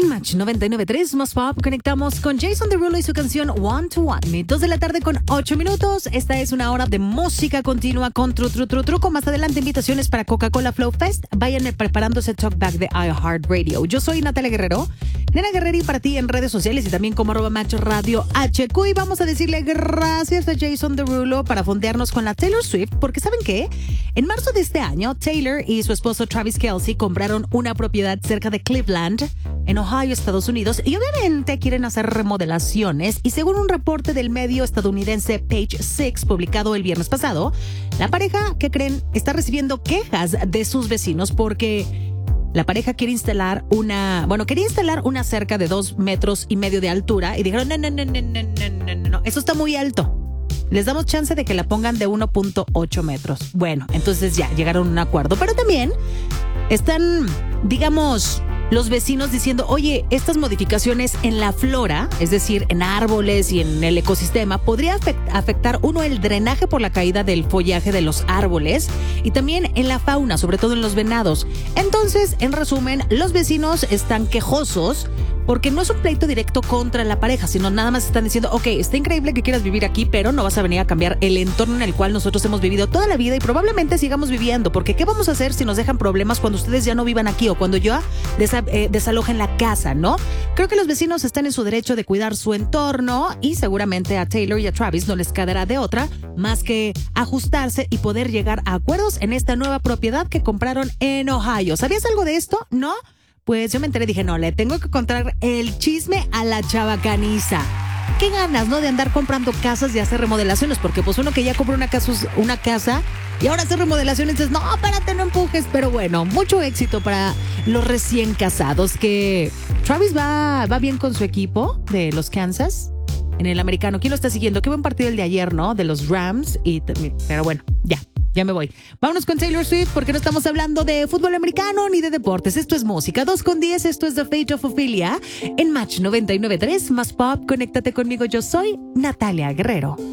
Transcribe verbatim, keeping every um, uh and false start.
En Match noventa y nueve punto tres más pop conectamos con Jason Derulo y su canción One to One. Dos de la tarde con ocho minutos. Esta es una hora de música continua con tru tru tru truco. Más adelante invitaciones para Coca-Cola Flow Fest. Vayan preparando ese talkback de iHeartRadio. Yo soy Natalia Guerrero. Nena Guerrero y para ti en redes sociales y también como arroba Match Radio H Q. Y vamos a decirle gracias a Jason Derulo para fondearnos con la Taylor Swift. Porque ¿saben qué? En marzo de este año, Taylor y su esposo Travis Kelce compraron una propiedad cerca de Cleveland, en Ohio, Estados Unidos, y obviamente quieren hacer remodelaciones. Y según un reporte del medio estadounidense Page Six publicado el viernes pasado, la pareja, ¿qué creen?, está recibiendo quejas de sus vecinos porque la pareja quiere instalar una, bueno, quería instalar una cerca de dos metros y medio de altura y dijeron, no, no, no, no, no, no, no, no, eso está muy alto. Les damos chance de que la pongan de uno punto ocho metros. Bueno, entonces ya llegaron a un acuerdo, pero también están, digamos, los vecinos diciendo, oye, estas modificaciones en la flora, es decir, en árboles y en el ecosistema, podría afectar, uno, el drenaje por la caída del follaje de los árboles y también en la fauna, sobre todo en los venados. Entonces, en resumen, los vecinos están quejosos porque no es un pleito directo contra la pareja, sino nada más están diciendo, ok, está increíble que quieras vivir aquí, pero no vas a venir a cambiar el entorno en el cual nosotros hemos vivido toda la vida y probablemente sigamos viviendo, porque ¿qué vamos a hacer si nos dejan problemas cuando ustedes ya no vivan aquí o cuando ya desa- eh, desalojen la casa, ¿no? Creo que los vecinos están en su derecho de cuidar su entorno y seguramente a Taylor y a Travis no les quedará de otra más que ajustarse y poder llegar a acuerdos en esta nueva propiedad que compraron en Ohio. ¿Sabías algo de esto? ¿No? Pues yo me enteré y dije, no, le tengo que contar el chisme a la chabacaniza. Qué ganas, ¿no? De andar comprando casas y hacer remodelaciones, porque pues uno que ya compró una casa, una casa y ahora hace remodelaciones, dices, no, espérate, no empujes. Pero bueno, mucho éxito para los recién casados, que Travis va, va bien con su equipo de los Kansas en el americano. ¿Quién lo está siguiendo? Qué buen partido el de ayer, ¿no? De los Rams. Y pero bueno, ya. Ya me voy. Vámonos con Taylor Swift porque no estamos hablando de fútbol americano ni de deportes. Esto es música. dos con diez. Esto es The Fate of Ophelia en Match noventa y nueve punto tres. Más pop. Conéctate conmigo. Yo soy Natalia Guerrero.